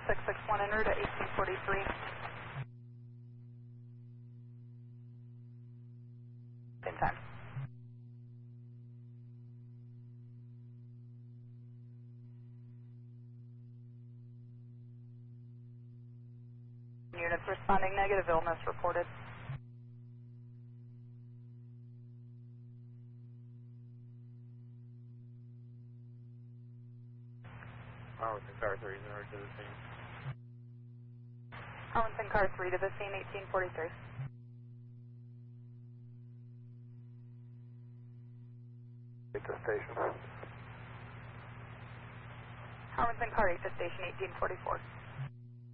661 en route at 1843. Same time. Units responding negative, illness reported. Arlington Car 3 is in order to the scene. Arlington Car 3 to the scene, 1843. Get to station. Arlington Car 8 to station, 1844.